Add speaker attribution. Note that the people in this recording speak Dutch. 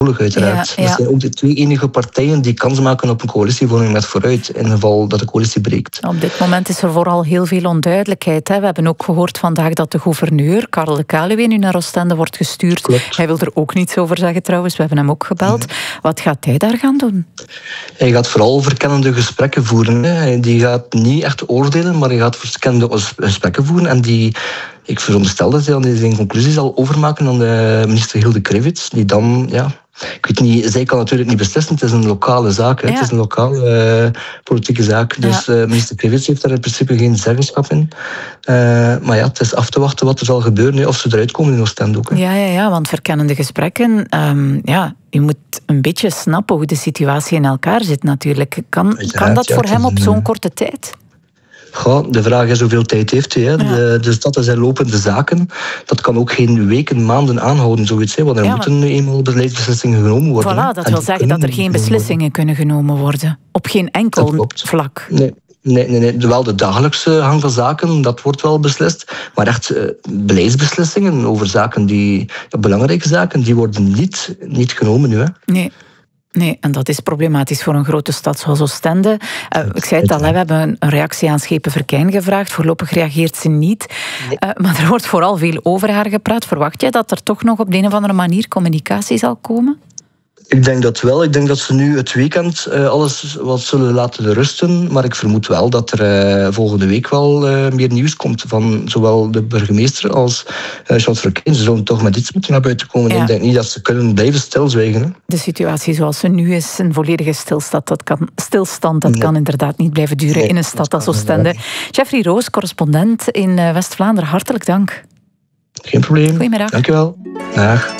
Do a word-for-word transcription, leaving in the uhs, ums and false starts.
Speaker 1: uiteraard.
Speaker 2: Ja, ja.
Speaker 1: Dat zijn ook de twee enige partijen die kans maken op een coalitievorming met Vooruit, in het geval dat de coalitie breekt.
Speaker 2: Op dit moment is er vooral heel veel onduidelijkheid. Hè. We hebben ook gehoord vandaag dat de gouverneur, Karel de Kaluwe, nu naar Oostende wordt gestuurd.
Speaker 1: Klopt.
Speaker 2: Hij wil er ook niets over zeggen trouwens, we hebben hem ook gebeld. Mm. Wat gaat hij daar gaan doen?
Speaker 1: Hij gaat vooral verkennende gesprekken voeren. Hè. Die gaat niet echt oordelen, maar hij gaat verkennende gesprekken voeren. En die, ik veronderstel dat hij dan zijn conclusie zal overmaken aan de minister Hilde Krevits, die dan, ja... Ik weet niet, zij kan natuurlijk niet beslissen. Het is een lokale zaak. Hè. Ja. Het is een lokale uh, politieke zaak. Dus ja. uh, minister Krevits heeft daar in principe geen zeggenschap in. Uh, maar ja, het is af te wachten wat er zal gebeuren. Hè, of ze eruit komen in Oostende ook. Hè.
Speaker 2: Ja, ja, ja, want verkennende gesprekken... Um, ja, je moet een beetje snappen hoe de situatie in elkaar zit natuurlijk. Kan, kan dat ja, voor hem op zo'n korte tijd?
Speaker 1: Goh, de vraag is hoeveel tijd heeft hij. Hè? Ja. De, dus dat zijn lopende zaken. Dat kan ook geen weken, maanden aanhouden, zoiets. Hè? Want er ja, moeten nu eenmaal beleidsbeslissingen genomen worden.
Speaker 2: Voilà, dat wil zeggen dat er geen beslissingen kunnen genomen worden. Op geen enkel vlak.
Speaker 1: Nee. Nee, nee, nee, wel de dagelijkse gang van zaken, dat wordt wel beslist. Maar echt uh, beleidsbeslissingen over zaken die, ja, belangrijke zaken, die worden niet, niet genomen nu. Hè?
Speaker 2: Nee. Nee, en dat is problematisch voor een grote stad zoals Oostende. Uh, ik zei het al, hè, we hebben een reactie aan Schepen Verkijn gevraagd. Voorlopig reageert ze niet. Nee. Uh, maar er wordt vooral veel over haar gepraat. Verwacht jij dat er toch nog op de een of andere manier communicatie zal komen?
Speaker 1: Ik denk dat wel. Ik denk dat ze nu het weekend uh, alles wat zullen laten rusten. Maar ik vermoed wel dat er uh, volgende week wel uh, meer nieuws komt van zowel de burgemeester als uh, Charles Verkijn. Ze zullen toch met iets moeten naar buiten komen. Ja. Ik denk niet dat ze kunnen blijven stilzwijgen. Hè.
Speaker 2: De situatie zoals ze nu is, een volledige stilstand, dat kan, stilstand, dat nee. kan inderdaad niet blijven duren nee, in een stad als Oostende. Jeffrey Roos, correspondent in West-Vlaanderen, hartelijk dank.
Speaker 1: Geen probleem.
Speaker 2: Goedemiddag.
Speaker 1: Dank je wel. Dag.